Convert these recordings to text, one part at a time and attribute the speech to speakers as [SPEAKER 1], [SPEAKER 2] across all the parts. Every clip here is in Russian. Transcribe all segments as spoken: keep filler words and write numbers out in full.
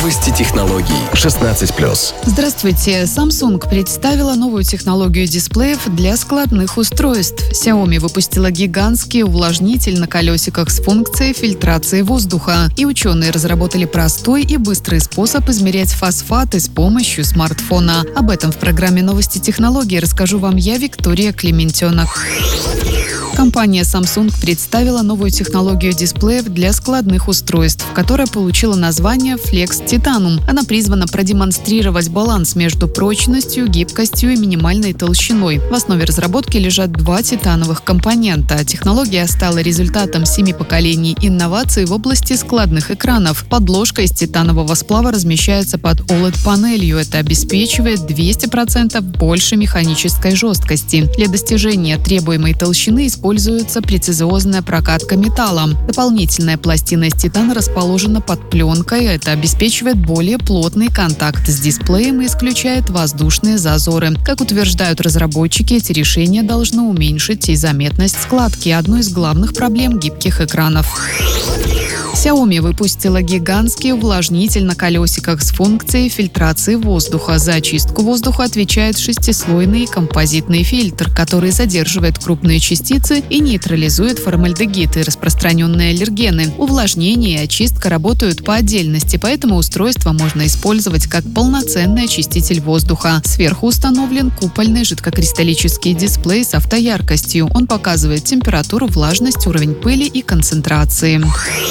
[SPEAKER 1] Новости технологий. шестнадцать плюс.
[SPEAKER 2] Здравствуйте. Samsung представила новую технологию дисплеев для складных устройств. Xiaomi выпустила гигантский увлажнитель на колесиках с функцией фильтрации воздуха. И ученые разработали простой и быстрый способ измерять фосфаты с помощью смартфона. Об этом в программе «Новости технологий» расскажу вам я, Виктория Клементьевна. Компания Samsung представила новую технологию дисплеев для складных устройств, которая получила название Flex Titanium. Она призвана продемонстрировать баланс между прочностью, гибкостью и минимальной толщиной. В основе разработки лежат два титановых компонента. Технология стала результатом семи поколений инноваций в области складных экранов. Подложка из титанового сплава размещается под о лед-панелью. Это обеспечивает двести процентов больше механической жесткости. Для достижения требуемой толщины используется прецизиозная прокатка металлом. Дополнительная пластина из титана расположена под пленкой. Это обеспечивает более плотный контакт с дисплеем и исключает воздушные зазоры. Как утверждают разработчики, эти решения должны уменьшить и заметность складки, одной из главных проблем гибких экранов. Xiaomi выпустила гигантский увлажнитель на колесиках с функцией фильтрации воздуха. За очистку воздуха отвечает шестислойный композитный фильтр, который задерживает крупные частицы и нейтрализует формальдегид и распространенные аллергены. Увлажнение и очистка работают по отдельности, поэтому устройство можно использовать как полноценный очиститель воздуха. Сверху установлен купольный жидкокристаллический дисплей с автояркостью. Он показывает температуру, влажность, уровень пыли и концентрации.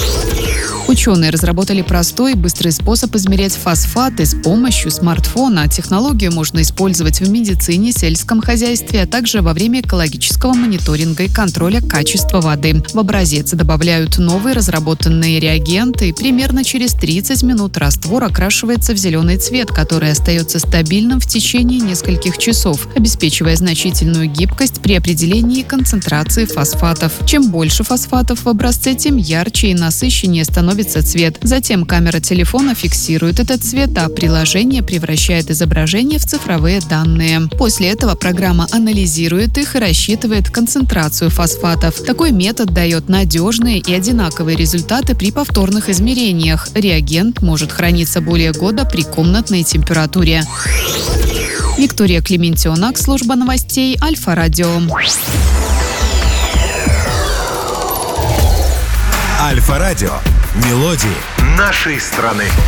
[SPEAKER 2] Ученые разработали простой и быстрый способ измерять фосфаты с помощью смартфона. Технологию можно использовать в медицине, сельском хозяйстве, а также во время экологического мониторинга и контроля качества воды. В образец добавляют новые разработанные реагенты, и примерно через тридцать минут раствор окрашивается в зеленый цвет, который остается стабильным в течение нескольких часов, обеспечивая значительную гибкость при определении концентрации фосфатов. Чем больше фосфатов в образце, тем ярче и насыщеннее становится цвет. Затем камера телефона фиксирует этот цвет, а приложение превращает изображение в цифровые данные. После этого программа анализирует их и рассчитывает концентрацию фосфатов. Такой метод дает надежные и одинаковые результаты при повторных измерениях. Реагент может храниться более года при комнатной температуре. Виктория Клементьевна, служба новостей Альфа-Радио.
[SPEAKER 3] Альфа-Радио. Мелодии нашей страны.